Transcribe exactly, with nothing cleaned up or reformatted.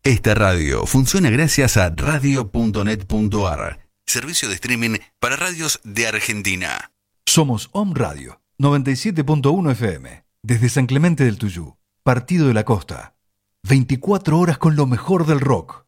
Esta radio funciona gracias a radio punto net punto a r, servicio de streaming para radios de Argentina. Somos Om Radio, noventa y siete punto uno F M, desde San Clemente del Tuyú, Partido de la Costa. veinticuatro horas con lo mejor del rock.